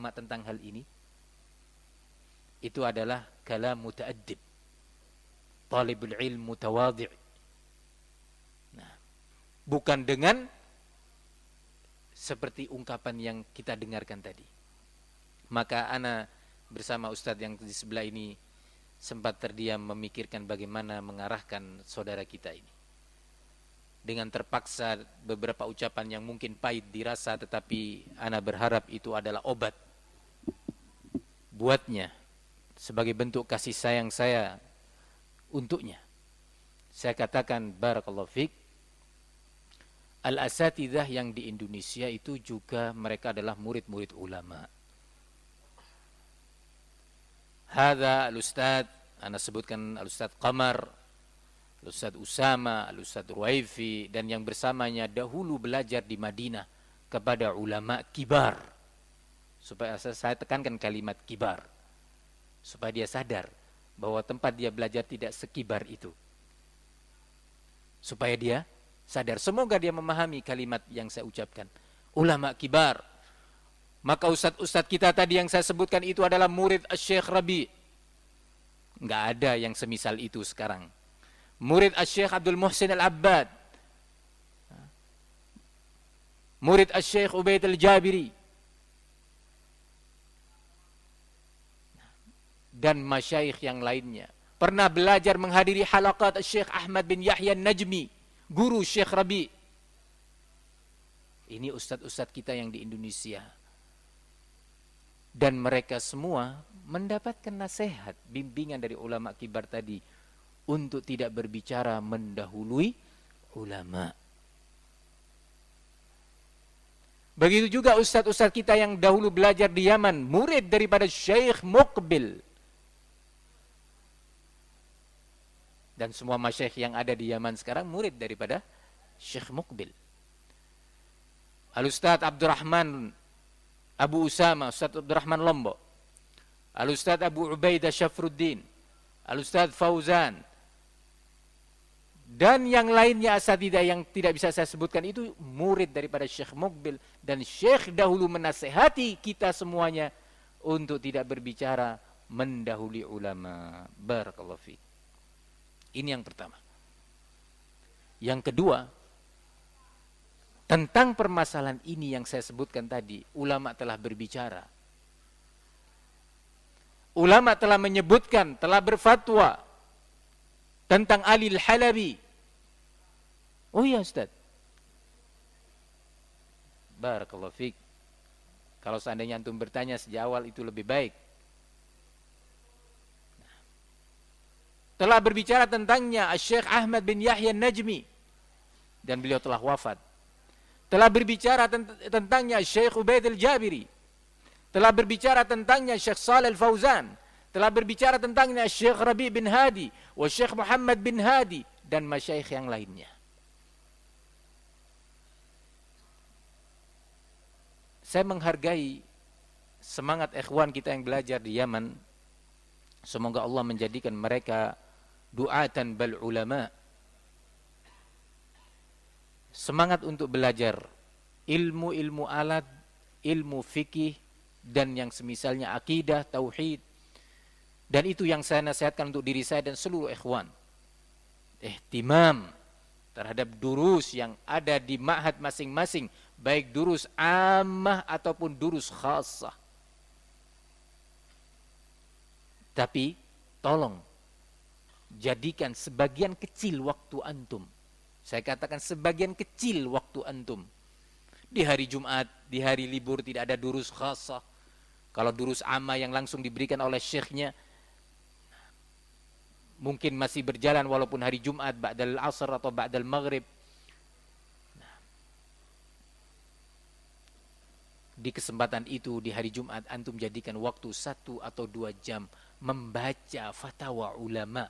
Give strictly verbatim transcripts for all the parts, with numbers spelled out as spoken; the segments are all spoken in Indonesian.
ulama tentang hal ini? Itu adalah kalam muta'addib, talibul ilm mutawadhi'. Nah, bukan dengan seperti ungkapan yang kita dengarkan tadi. Maka ana bersama Ustadz yang di sebelah ini sempat terdiam memikirkan bagaimana mengarahkan saudara kita ini. Dengan terpaksa beberapa ucapan yang mungkin pahit dirasa, tetapi ana berharap itu adalah obat buatnya sebagai bentuk kasih sayang saya untuknya. Saya katakan barakallahu fiik, al-asatidzah yang di Indonesia itu juga mereka adalah murid-murid ulama. Hadza al-ustadz, ana sebutkan al-ustadz Qamar, al-ustadz Usama, al-ustadz Ruwaifi, dan yang bersamanya dahulu belajar di Madinah kepada ulama kibar. Supaya saya tekankan kalimat kibar, supaya dia sadar bahwa tempat dia belajar tidak sekibar itu. Supaya dia sadar, semoga dia memahami kalimat yang saya ucapkan. Ulama kibar. Maka ustadz-ustadz kita tadi yang saya sebutkan itu adalah murid Asy-Syaikh Rabi'. Enggak ada yang semisal itu sekarang. Murid Asy-Syaikh Abdul Muhsin Al-Abbad. Murid Asy-Syaikh Ubaid Al-Jabiri. Dan masyayikh yang lainnya. Pernah belajar menghadiri halaqat Asy-Syaikh Ahmad bin Yahya Najmi, guru Syekh Rabi'. Ini ustadz-ustadz kita yang di Indonesia. Dan mereka semua mendapatkan nasihat, bimbingan dari ulama kibar tadi untuk tidak berbicara mendahului ulama. Begitu juga ustadz-ustadz kita yang dahulu belajar di Yaman, murid daripada Syekh Muqbil. Dan semua masyayikh yang ada di Yaman sekarang murid daripada Syekh Muqbil. Al-Ustadz Abdurrahman Abu Usama, Ustadz Abdurrahman Lombok, Al-Ustadz Abu Ubaidah Syafruddin, Al-Ustadz Fauzan, dan yang lainnya asatidzah yang tidak bisa saya sebutkan itu murid daripada Syekh Muqbil. Dan Syekh dahulu menasehati kita semuanya untuk tidak berbicara mendahului ulama. Barakallahu fiik. Ini yang pertama. Yang kedua, tentang permasalahan ini yang saya sebutkan tadi, ulama telah berbicara. Ulama telah menyebutkan, telah berfatwa tentang Ali Al-Halabi. Oh iya Ustaz. Barakallahu fiik. Kalau seandainya antum bertanya sejak awal itu lebih baik. Telah berbicara tentangnya Asy-Syaikh Ahmad bin Yahya Najmi, dan beliau telah wafat. Telah berbicara tentangnya Syekh Ubaid Al-Jabiri. Telah berbicara tentangnya Syekh Shalih Al-Fauzan. Telah berbicara tentangnya Syekh Rabi' bin Hadi, wa Syekh Muhammad bin Hadi, dan masyayikh yang lainnya. Saya menghargai semangat ikhwan kita yang belajar di Yaman. Semoga Allah menjadikan mereka du'atan bal ulama. Semangat untuk belajar ilmu-ilmu alat, ilmu fikih, dan yang semisalnya akidah, tauhid. Dan itu yang saya nasihatkan untuk diri saya dan seluruh ikhwan. Ihtimam terhadap durus yang ada di ma'had masing-masing, baik durus ammah ataupun durus khassah. Tapi tolong jadikan sebagian kecil waktu antum. Saya katakan sebagian kecil waktu antum. Di hari Jumat, di hari libur tidak ada durus khassah. Kalau durus amma yang langsung diberikan oleh syekhnya, mungkin masih berjalan walaupun hari Jumat, ba'dal asr atau ba'dal maghrib. Di kesempatan itu, di hari Jumat, antum jadikan waktu satu atau dua jam membaca fatwa ulama.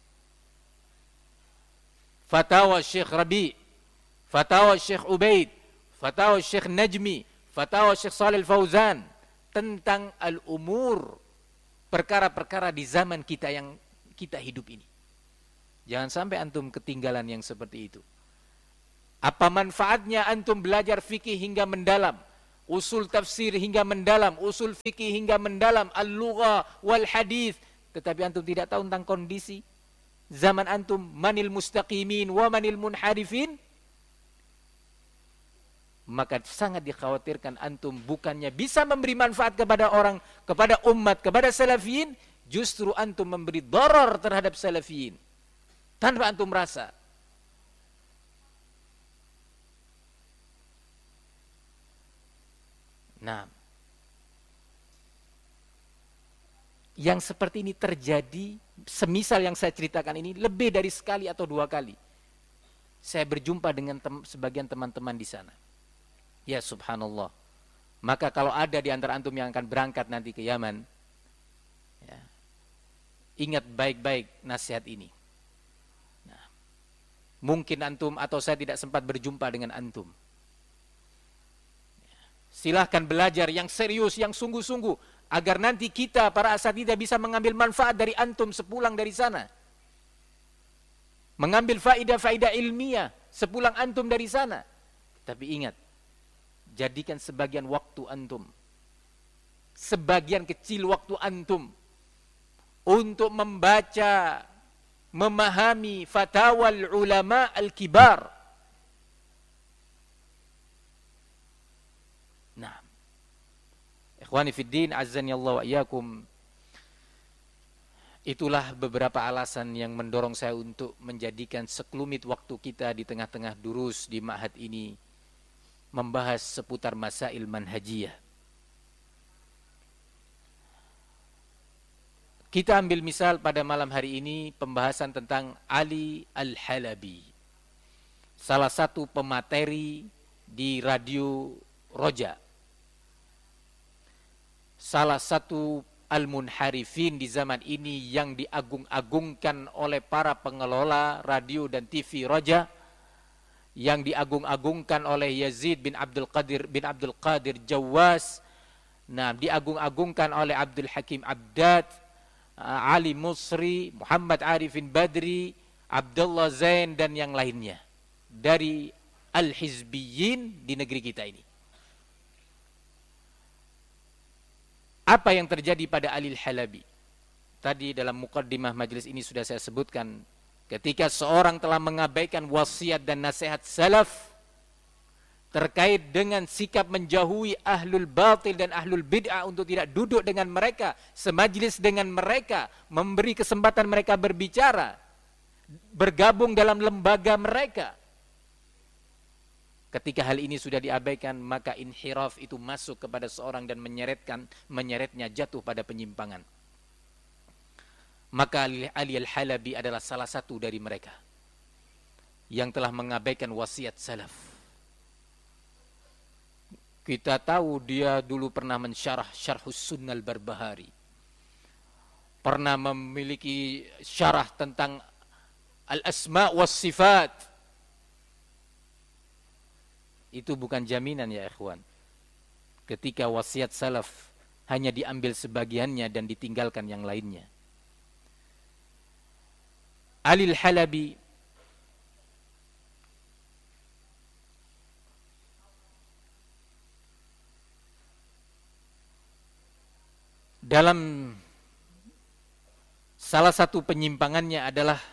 Fatwa Syekh Rabi', fatwa Syekh Ubaid, fatwa Syekh Najmi, fatwa Syekh Shalih Al-Fauzan tentang al-umur, perkara-perkara di zaman kita yang kita hidup ini. Jangan sampai antum ketinggalan yang seperti itu. Apa manfaatnya antum belajar fikih hingga mendalam, usul tafsir hingga mendalam, usul fikih hingga mendalam, al-lugha wal hadis, tetapi antum tidak tahu tentang kondisi zaman antum, manil mustaqimin wa manil munharifin, maka sangat dikhawatirkan antum bukannya bisa memberi manfaat kepada orang, kepada umat, kepada salafiyin, justru antum memberi darar terhadap salafiyin tanpa antum rasa. Nah, yang seperti ini terjadi, semisal yang saya ceritakan ini lebih dari sekali atau dua kali. Saya berjumpa dengan tem sebagian teman-teman di sana. Ya subhanallah. Maka kalau ada di antara antum yang akan berangkat nanti ke Yaman, ya, ingat baik-baik nasihat ini. Nah, mungkin antum atau saya tidak sempat berjumpa dengan antum. Ya, silahkan belajar yang serius, yang sungguh-sungguh, agar nanti kita para asatidzah bisa mengambil manfaat dari antum sepulang dari sana. Mengambil faidah-faidah ilmiah sepulang antum dari sana. Tapi ingat, jadikan sebagian waktu antum, sebagian kecil waktu antum untuk membaca, memahami fatwa ulama al-kibar. Nah, ikhwani fiddin, azzani Allah wa iyyakum, itulah beberapa alasan yang mendorong saya untuk menjadikan sekelumit waktu kita di tengah-tengah durus di ma'had ini membahas seputar masail manhajiyah. Kita ambil misal pada malam hari ini pembahasan tentang Ali Al-Halabi, salah satu pemateri di Radio Roja, salah satu al-munharifin di zaman ini yang diagung-agungkan oleh para pengelola radio dan T V Roja, yang diagung-agungkan oleh Yazid bin Abdul Qadir bin Abdul Qadir Jawas, nah diagung-agungkan oleh Abdul Hakim Abdad, Ali Musri, Muhammad Arifin Badri, Abdullah Zain dan yang lainnya dari al-hizbiyin di negeri kita ini. Apa yang terjadi pada Ali Al-Halabi? Tadi dalam muqaddimah majelis ini sudah saya sebutkan, ketika seorang telah mengabaikan wasiat dan nasihat salaf terkait dengan sikap menjauhi ahlul batil dan ahlul bid'ah untuk tidak duduk dengan mereka, semajlis dengan mereka, memberi kesempatan mereka berbicara, bergabung dalam lembaga mereka. Ketika hal ini sudah diabaikan, maka inhiraf itu masuk kepada seorang dan menyeretkan, menyeretnya jatuh pada penyimpangan. Maka Ali Al-Halabi adalah salah satu dari mereka yang telah mengabaikan wasiat salaf. Kita tahu dia dulu pernah mensyarah Syarhus Sunnah Al-Barbahari, pernah memiliki syarah tentang Al-Asma' was Sifat. Itu bukan jaminan ya ikhwan, ketika wasiat salaf hanya diambil sebagiannya dan ditinggalkan yang lainnya. Ali Al-Halabi dalam salah satu penyimpangannya adalah